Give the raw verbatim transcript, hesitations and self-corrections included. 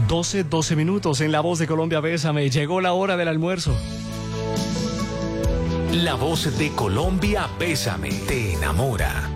doce, doce minutos en La Voz de Colombia, Bésame. Llegó la hora del almuerzo. La Voz de Colombia, Bésame, te enamora.